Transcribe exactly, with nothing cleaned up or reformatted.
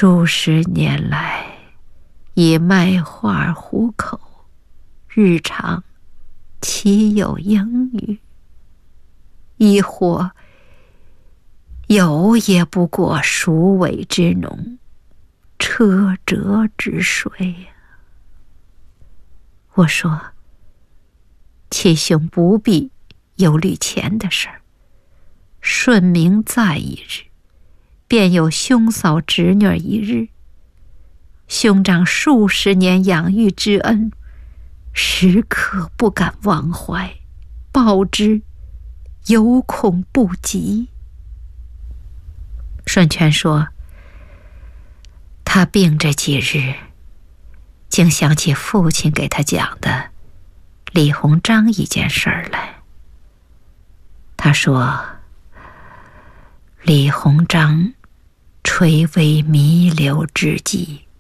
数十年来，以卖画糊口，日常岂有英语？亦或有也不过鼠尾之农，车辙之水。我说，妾兄不必忧虑钱的事儿，顺明在一日，便有兄嫂侄女一日。兄长数十年养育之恩，时刻不敢忘怀，报之有恐不及。顺全说，他病这几日，竟想起父亲给他讲的李鸿章一件事儿来。他说，李鸿章垂危弥留之际，